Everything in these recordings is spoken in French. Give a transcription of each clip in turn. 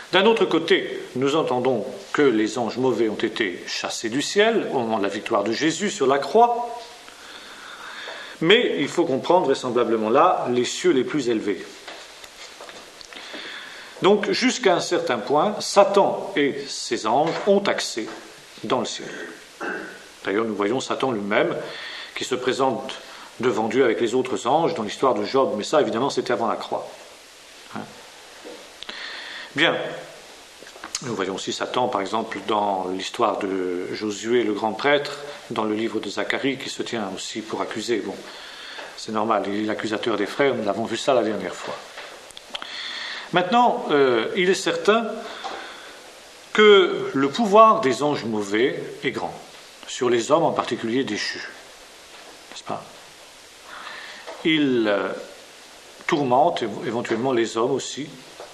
D'un autre côté, nous entendons que les anges mauvais ont été chassés du ciel au moment de la victoire de Jésus sur la croix, mais il faut comprendre vraisemblablement là les cieux les plus élevés. Donc, jusqu'à un certain point, Satan et ses anges ont accès dans le ciel. D'ailleurs, nous voyons Satan lui-même qui se présente devant Dieu avec les autres anges dans l'histoire de Job, mais ça, évidemment, c'était avant la croix. Bien. Nous voyons aussi Satan, par exemple, dans l'histoire de Josué, le grand prêtre, dans le livre de Zacharie, qui se tient aussi pour accuser. Bon, c'est normal, il est l'accusateur des frères, nous avons vu ça la dernière fois. Maintenant, il est certain que le pouvoir des anges mauvais est grand, sur les hommes en particulier déchus. N'est-ce pas ? Ils tourmentent éventuellement les hommes aussi.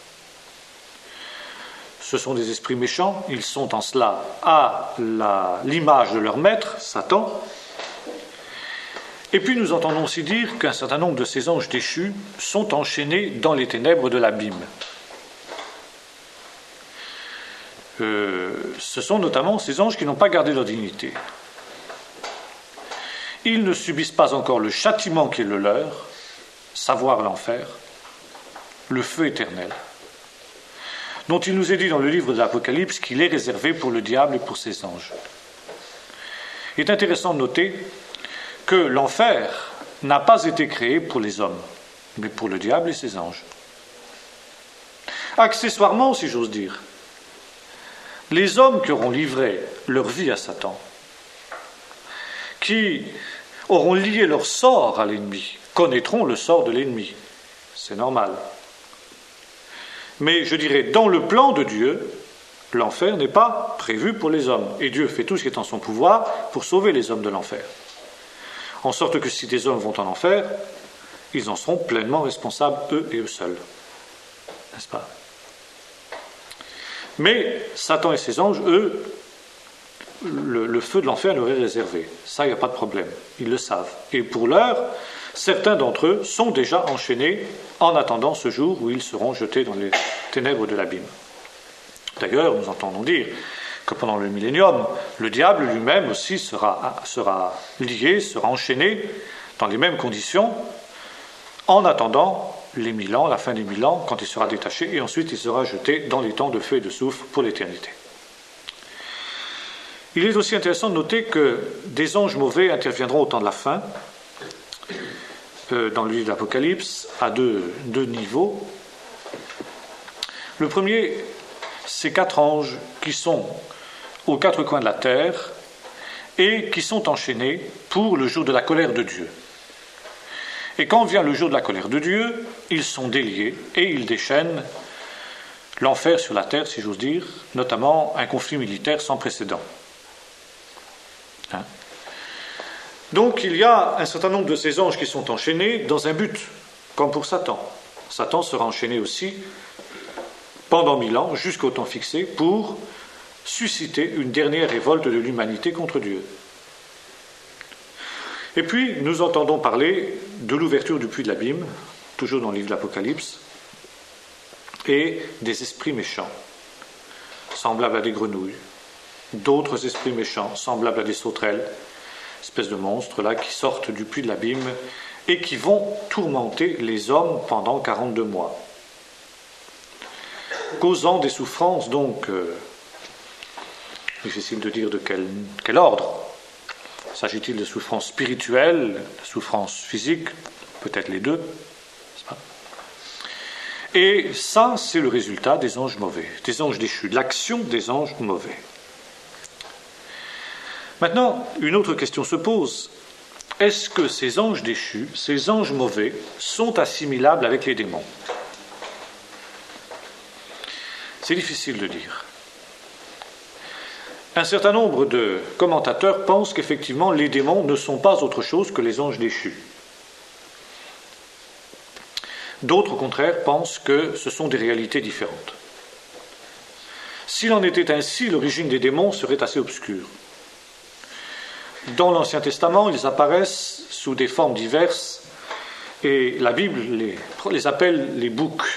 Ce sont des esprits méchants, ils sont en cela à l'image de leur maître, Satan. Et puis nous entendons aussi dire qu'un certain nombre de ces anges déchus sont enchaînés dans les ténèbres de l'abîme. Ce sont notamment ces anges qui n'ont pas gardé leur dignité. Ils ne subissent pas encore le châtiment qui est le leur, savoir l'enfer, le feu éternel, dont il nous est dit dans le livre de l'Apocalypse qu'il est réservé pour le diable et pour ses anges. Il est intéressant de noter que l'enfer n'a pas été créé pour les hommes, mais pour le diable et ses anges. Accessoirement, si j'ose dire, les hommes qui auront livré leur vie à Satan, qui auront lié leur sort à l'ennemi, connaîtront le sort de l'ennemi. C'est normal. Mais je dirais, dans le plan de Dieu, l'enfer n'est pas prévu pour les hommes. Et Dieu fait tout ce qui est en son pouvoir pour sauver les hommes de l'enfer. En sorte que si des hommes vont en enfer, ils en seront pleinement responsables, eux et eux seuls. N'est-ce pas ? Mais Satan et ses anges, eux, le feu de l'enfer leur est réservé. Ça, il n'y a pas de problème. Ils le savent. Et pour l'heure, certains d'entre eux sont déjà enchaînés en attendant ce jour où ils seront jetés dans les ténèbres de l'abîme. D'ailleurs, nous entendons dire que pendant le millénium, le diable lui-même aussi sera lié, sera enchaîné dans les mêmes conditions en attendant les 1000 ans, la fin des 1000 ans, quand il sera détaché, et ensuite il sera jeté dans les temps de feu et de soufre pour l'éternité. Il est aussi intéressant de noter que des anges mauvais interviendront au temps de la fin, dans le livre de l'Apocalypse, à deux niveaux. Le premier, c'est 4 anges qui sont aux 4 coins de la terre et qui sont enchaînés pour le jour de la colère de Dieu. Et quand vient le jour de la colère de Dieu, ils sont déliés et ils déchaînent l'enfer sur la terre, si j'ose dire, notamment un conflit militaire sans précédent. Donc il y a un certain nombre de ces anges qui sont enchaînés dans un but, comme pour Satan. Satan sera enchaîné aussi pendant 1000 ans, jusqu'au temps fixé, pour susciter une dernière révolte de l'humanité contre Dieu. Et puis, nous entendons parler de l'ouverture du puits de l'abîme, toujours dans le livre de l'Apocalypse, et des esprits méchants, semblables à des grenouilles, d'autres esprits méchants, semblables à des sauterelles, espèces de monstres là qui sortent du puits de l'abîme et qui vont tourmenter les hommes pendant 42 mois, causant des souffrances donc difficile de dire de quel ordre. S'agit-il de souffrances spirituelles, de souffrances physiques, peut-être les deux, n'est-ce pas ? Et ça, c'est le résultat des anges mauvais, des anges déchus, de l'action des anges mauvais. Maintenant, une autre question se pose. Est-ce que ces anges déchus, ces anges mauvais, sont assimilables avec les démons ? C'est difficile de dire. Un certain nombre de commentateurs pensent qu'effectivement les démons ne sont pas autre chose que les anges déchus. D'autres, au contraire, pensent que ce sont des réalités différentes. S'il en était ainsi, l'origine des démons serait assez obscure. Dans l'Ancien Testament, ils apparaissent sous des formes diverses et la Bible les appelle les boucs.